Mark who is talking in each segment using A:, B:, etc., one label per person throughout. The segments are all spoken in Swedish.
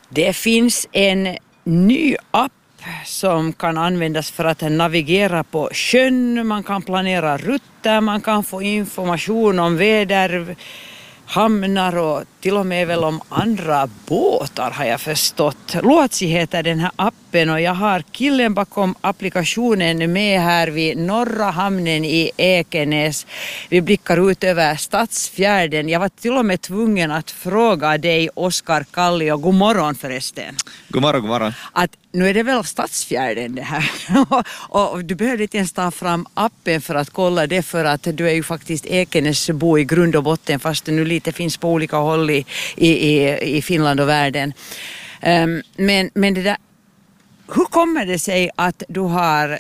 A: Det finns en ny app som kan användas för att navigera på sjön, man kan planera rutter, man kan få information om väder, hamnar och till och med väl om andra båtar har jag förstått. Luotsi heter den här appen och jag har killen bakom applikationen med här vid norra hamnen i Ekenäs. Vi blickar ut över Stadsfjärden. Jag var till och med tvungen att fråga dig, Oskar Kallio, god morgon förresten.
B: God morgon, god morgon.
A: Att nu är det väl Stadsfjärden det här och du behöver inte ens ta fram appen för att kolla det, för att du är ju faktiskt Ekenäsbo i grund och botten, fast det nu lite finns på olika håll i Finland och världen. Men det där, hur kommer det sig att du har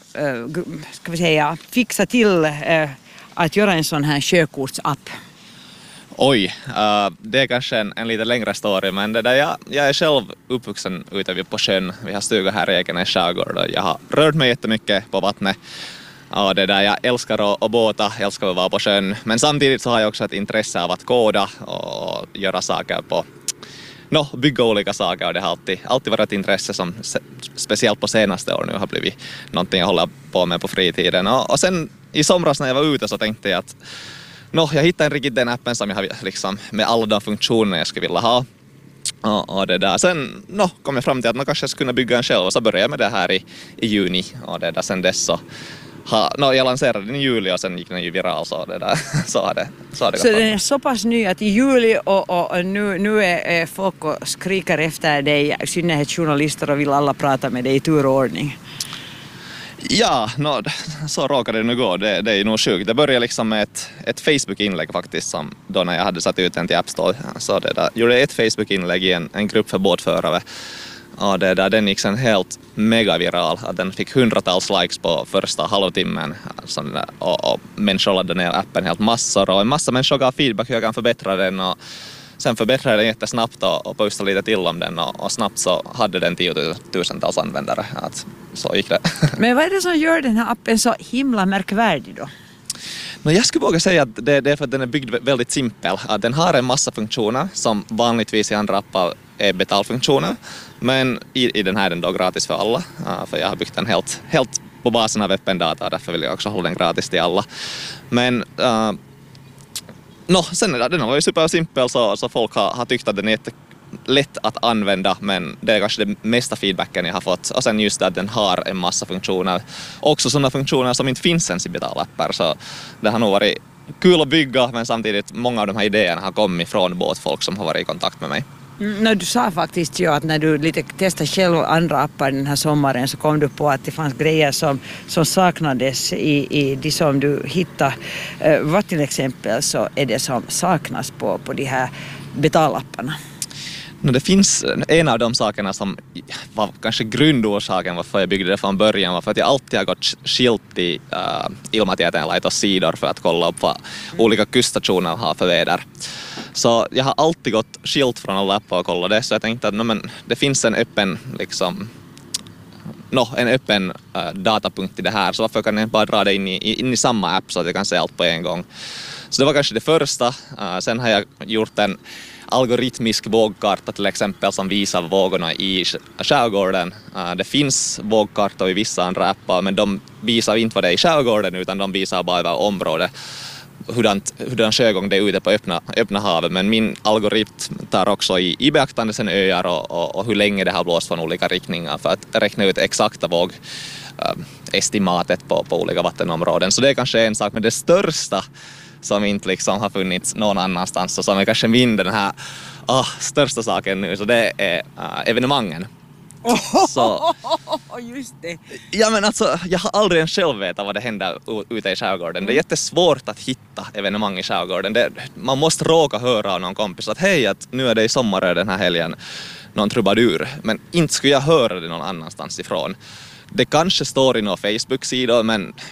A: ska vi säga, fixat till att göra en sån här sjökortsapp?
B: Oj, det är kanske en lite längre story, men det där, jag är själv uppvuxen ute på sjön. Vi har stuga här i Ekenäs skärgård och jag har rört mig jättemycket på vattnet. Och det där, jag älskar att båta, jag älskar att vara på sjön, men samtidigt så har jag också ett intresse av att koda och göra saker bygga olika saker, och det har alltid varit ett intresse som speciellt på senaste år nu har blivit någonting jag håller på med på fritiden. Och sen i somras när jag var ute så tänkte jag att jag hittade riktigt den appen som jag har liksom, med alla de funktioner jag skulle vilja ha. Och det där. Sen kom jag fram till att man kanske skulle kunna bygga en själv, och så började jag med det här i juni. Och det där, sen dess så jag lanserade den i juli och sen gick den ju viral, så det där så har det gått.
A: Så den är så pass ny att i juli och nu är folk och skriker efter dig, i synnerhet journalister, och vill alla prata med dig i turordning.
B: Ja, så råkade det nu gå. Det är nog sjukt. Det började liksom med ett Facebook-inlägg faktiskt, som då när jag hade satt ut den till App Store. Så det där, gjorde ett Facebook-inlägg i en grupp för båtförare. Och det där, den gick sen helt mega viral. Den fick hundratals likes på första halvtimmen. Och människor laddade ner appen helt massor. Och en massa människor gav feedback hur jag kan förbättra den. Och sen förbättrade den jättesnabbt och postade lite till om den. Och snabbt så hade den 10 000-tals användare. Så gick det.
A: Men vad är det som gör den här appen så himla märkvärdig då?
B: Jag skulle våga säga att det är för att den är byggd väldigt simpel. Att den har en massa funktioner som vanligtvis i andra appar är betalfunktioner. Men i den här är den då gratis för alla. För jag har byggt den helt på basen av öppen data, därför vill jag också hålla den gratis till alla. Men sen den var ju supersimpel, så folk har tyckt att den är lätt att använda, men det är kanske det mesta feedbacken jag har fått. Och sen just att den har en massa funktioner. Också sådana funktioner som inte finns ens i betalappar, så det har nog varit kul att bygga, men samtidigt många av de här idéerna har kommit från båtfolk som har varit i kontakt med mig.
A: Du sa faktiskt ju att när du lite testade själv andra appar den här sommaren, så kom du på att det fanns grejer som saknades i de som du hittade. Vad till exempel så är det som saknas på de här betalapparna?
B: Det finns en av de sakerna som var kanske grundorsaken varför jag byggde det från början, var för att jag alltid har gått skilt i ilmatieteen laitossidor för att kolla upp vad olika kuststationer har för väder. Så jag har alltid gått skilt från alla appar och kollat det, så jag tänkte att det finns en öppen datapunkt i det här, så varför kan jag bara dra det in i samma app så att jag kan se allt på en gång. Så det var kanske det första. Sen har jag gjort en algoritmisk vågkarta till exempel som visar vågorna i skärgården. Det finns vågkartor i vissa andra appar, men de visar inte vad det är i skärgården, utan de visar bara över området hurdan sjögång det är ute på öppna havet. Men min algoritm tar också i beaktande sen öar och hur länge det har blåst från olika riktningar för att räkna ut exakta vågestimatet på olika vattenområden. Så det är kanske en sak, men det största som inte liksom har funnits någon annanstans och som är kanske den här största saken nu, så det är evenemangen. Så,
A: just det.
B: Ja, men alltså, jag har aldrig ens själv vetat vad det händer ute i skärgården. Det är jättesvårt att hitta evenemang i skärgården. Man måste råka höra av någon kompis att hej, att nu är det i sommar den här helgen någon trubadur. Men inte skulle jag höra det någon annanstans ifrån. Det kanske står i någon Facebook-sida, men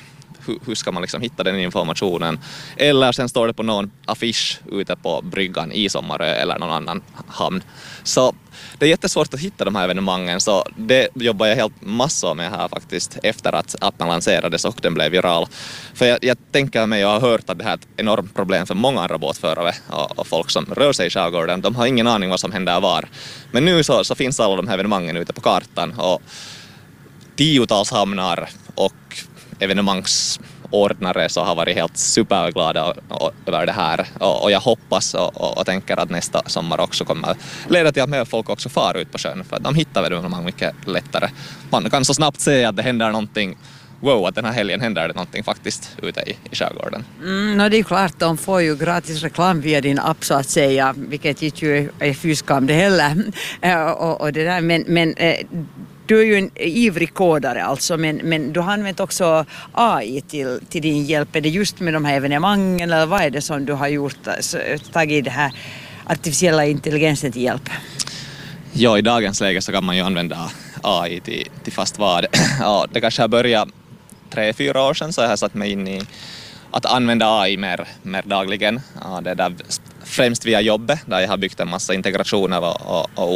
B: hur ska man liksom hitta den informationen? Eller sen står det på någon affisch ute på bryggan i Sommarö eller någon annan hamn. Så det är jättesvårt att hitta de här evenemangen, så det jobbar jag helt massor med här faktiskt efter att appen lanserades och den blev viral. För jag tänker mig och har hört att det här är ett enormt problem för många andra båtförare och folk som rör sig i skärgården. De har ingen aning vad som händer var. Men nu så finns alla de här evenemangen ute på kartan och tiotals hamnar och evenemangsordnare så har varit helt superglada över det här. Och jag hoppas och tänker att nästa sommar också kommer leda till att mer folk också far ut på sjön, för att de hittar evenemang mycket lättare. Man kan så snabbt se att det händer någonting. Wow, att den här helgen händer det någonting faktiskt ute i skärgården.
A: Det är klart, de får ju gratis reklam via din app så att säga, vilket inte ju är fyskam det heller. Och det där, men du är ju en ivrig kodare alltså, men du har använt också AI till din hjälp. Är det just med de här evenemangen eller vad är det som du har gjort, tagit det här artificiella intelligensen till hjälp?
B: Ja, i dagens läge så kan man ju använda AI till fast vad. Ja, det kanske har börjat 3-4 år sedan så jag har satt mig in i att använda AI mer dagligen. Ja, det är där främst via jobbet där jag har byggt en massa integrationer och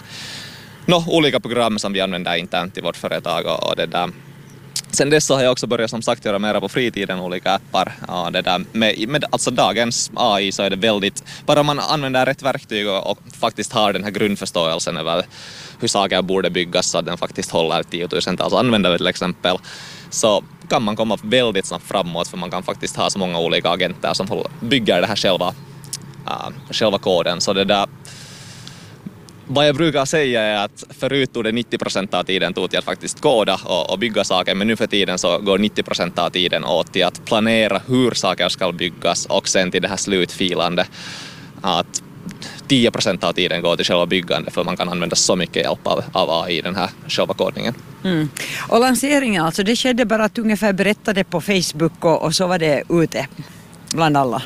B: olika program som vi använder internt i vårt företag och det där. Sen dess så har jag också börjat som sagt göra mera på fritiden, olika appar. Ja, det där med alltså dagens AI så är det väldigt, bara man använder rätt verktyg och faktiskt har den här grundförståelsen över hur saker borde byggas så att den faktiskt håller 10 000-tals användare till exempel, så kan man komma väldigt snabbt framåt, för man kan faktiskt ha så många olika agenter som bygger det här själva koden. Så det där, vad jag brukar säga är att förut tog det 90% av tiden till att faktiskt koda och bygga saker, men nu för tiden så går 90% av tiden åt till att planera hur saker ska byggas och sen till det här slutfilande. Att 10% av tiden går till själva byggande, för man kan använda så mycket hjälp av AI i den här själva kodningen.
A: Och lanseringen alltså, det skedde bara att ungefär berättade på Facebook och så var det ute bland alla?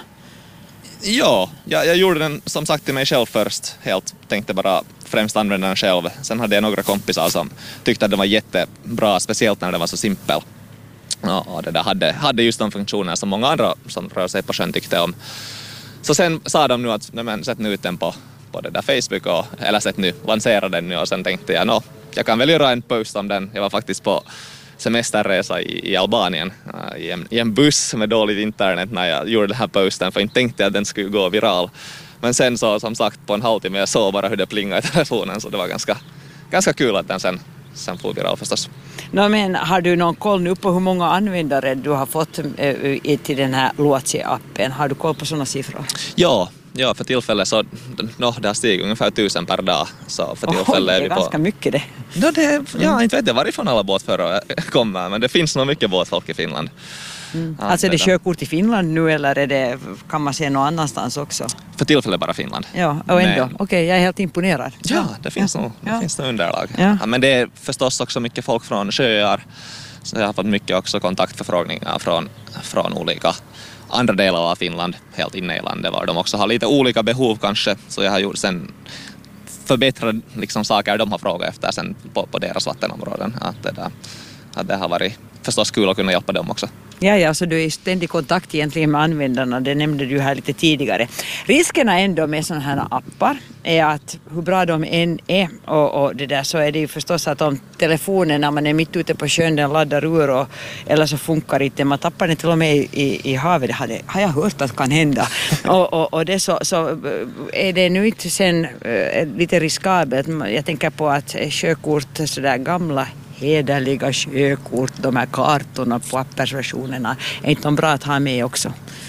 A: Ja,
B: jag gjorde den som sagt till mig själv först. Helt tänkte bara främst använda den själv. Sen hade jag några kompisar som tyckte att det var jättebra, speciellt när det var så simpel. Och det där hade just de funktioner som många andra som rör sig på sjön tyckte om. Så sen sa de nu att sätt nu ut den på det där Facebook lansera den nu, och sen tänkte jag jag kan väl göra en post om den. Jag var faktiskt på semesterresa i Albanien i en buss med dåligt internet när jag gjorde den här posten, för inte tänkte jag att den skulle gå viral. Men sen så som sagt på en halvtimme jag såg bara hur det plingade i telefonen, så det var ganska kul att den sen får viral förstås.
A: Men har du någon koll nu på hur många användare du har fått till den här Luotsi-appen? Har du koll på sådana siffror?
B: Ja, för tillfället så det har stigit ungefär 1000 per dag. Så för tillfället
A: är vi på... ganska mycket det.
B: Inte vet jag varifrån alla båtförare kommer, men det finns nog mycket båtfolk i Finland.
A: Alltså är det körkort i Finland nu eller kan man se någon annanstans också?
B: För tillfället bara Finland.
A: Ja, och ändå. Okej, jag är helt imponerad.
B: Ja, det finns nog underlag. Ja. Men det är förstås också mycket folk från sjöar. Så jag har fått mycket också kontaktförfrågningar från olika andra delar av Finland, helt inne i landet, var de också har lite olika behov kanske. Så jag har gjort sen förbättrat saker de har frågat efter sen på deras vattenområden. Att det har varit förstås kul att kunna hjälpa dem också.
A: Ja, så du är i ständig kontakt egentligen med användarna, det nämnde du här lite tidigare. Riskerna ändå med sådana här appar är att hur bra de än är och det där, så är det ju förstås att om telefonen när man är mitt ute på sjön den laddar ur eller så funkar inte, man tappar den till och med i havet, det har jag hört att kan hända. och det så är det nu inte sen lite riskabelt. Jag tänker på att sjökort sådär gamla hederliga sjökort, de här kartorna på pappersversionerna, är inte de bra att ha med också?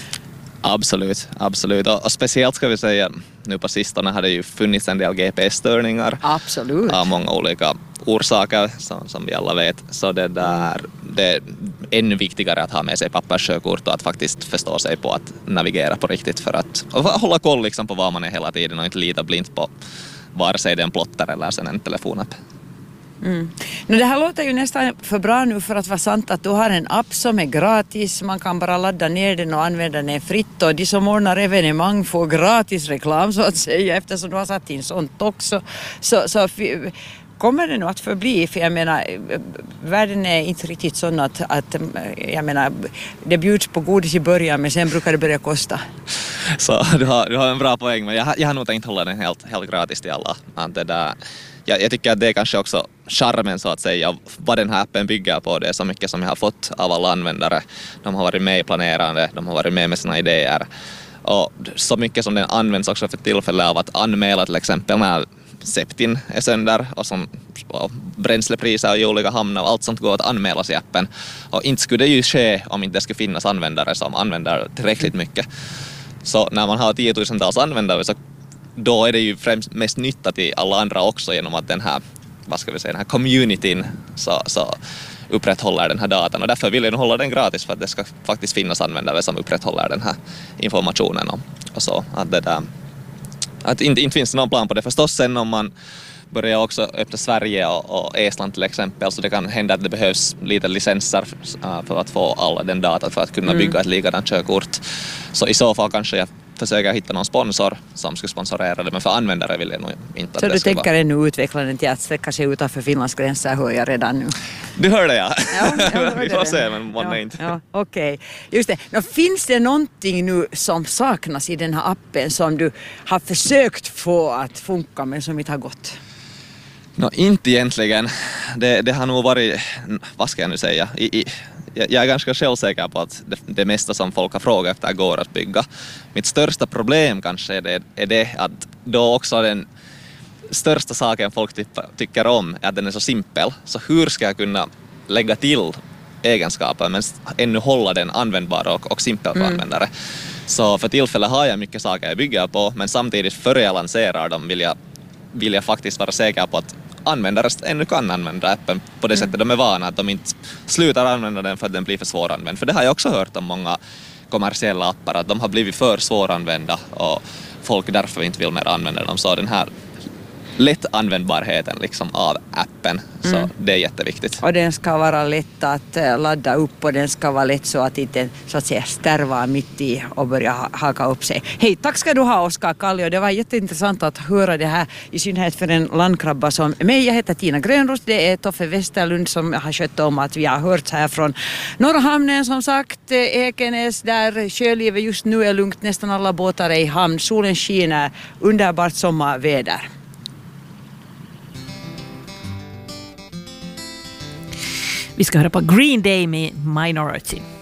B: Absolut. Och speciellt ska vi säga, nu på sistone har det ju funnits en del GPS-störningar.
A: Absolut.
B: Av många olika orsaker som vi alla vet. Så det är ännu viktigare att ha med sig papperssjökort och att faktiskt förstå sig på att navigera på riktigt, för att hålla koll på var man är hela tiden och inte lita blint på vare sig det är en plotter eller sen en telefonapp.
A: Det här låter ju nästan för bra nu för att vara sant, att du har en app som är gratis, man kan bara ladda ner den och använda den fritt, och de som ordnar evenemang får gratis reklam så att säga, eftersom du har satt in sånt också. Så kommer det nog att förbli? För jag menar, världen är inte riktigt sån att jag menar, det bjuds på godis i början men sen brukar det börja kosta.
B: Så du har en bra poäng, men jag har nog tänkt hålla den helt gratis till alla. Jag tycker att det är kanske också charmen så att säga vad den här appen bygger på. Det är så mycket som jag har fått av alla användare. De har varit med i planerande, de har varit med sina idéer. Och så mycket som den används också för tillfälle av att anmäla till exempel när septin är sönder och bränslepriser i olika hamnar och allt sånt går att anmälas i appen. Och inte skulle det ju ske om inte det skulle finnas användare som använder tillräckligt mycket. Så när man har 10 000-tals användare så då är det ju mest nytta till alla andra också genom att den här, den här communityn så upprätthåller den här datan. Och därför vill jag hålla den gratis för att det ska faktiskt finnas användare som upprätthåller den här informationen och så. Att inte finns någon plan på det förstås sen om man börjar också öppna Sverige och Estland till exempel, så det kan hända att det behövs lite licenser för att få all den datan för att kunna bygga ett likadant körkort. Så i så fall kanske jag försöker hitta någon sponsor som skulle sponsorera det, men för användare vill jag nog inte att
A: så
B: det
A: du
B: ska
A: tänker ännu utveckla den till att sträcka sig utanför Finlands gränser, hör jag redan nu.
B: Du hörde jag.
A: Ja,
B: vi får se, men månne inte.
A: Ja, okej. Just det. Nå, finns det någonting nu som saknas i den här appen som du har försökt få att funka men som inte har gått?
B: Inte egentligen. Det har nog varit, vad ska jag nu säga, jag är ganska självsäker på att det mesta som folk har frågat efter går att bygga. Mitt största problem kanske är det att då också den största saken folk tycker om är att den är så simpel. Så hur ska jag kunna lägga till egenskaper men ännu hålla den användbar och simpel för användare? Så för tillfället har jag mycket saker jag bygger på, men samtidigt före jag lanserar dem vill jag faktiskt vara säker på att användare ännu kan använda appen på det sättet de är vana, att de inte slutar använda den för att den blir för svåranvänd. För det har jag också hört om många kommersiella appar, att de har blivit för svåranvända och folk därför inte vill mer använda dem. Så den här lättanvändbarheten liksom av appen, så det är jätteviktigt.
A: Och den ska vara lätt att ladda upp och den ska vara lätt så att inte så att säga stärva mitt i och börja haka upp sig. Hej, tack ska du ha Oskar Kallio. Det var jätteintressant att höra det här, i synnerhet för en landkrabba som mig. Jag heter Tina Grönroth, det är Toffe Westerlund som har skött om att vi har hört här från Norra hamnen, som sagt, Ekenäs, där sjölivet just nu är lugnt, nästan alla båtar är i hamn, solen skiner, underbart sommarväder.
C: Vi ska höra på Green Day med Minority.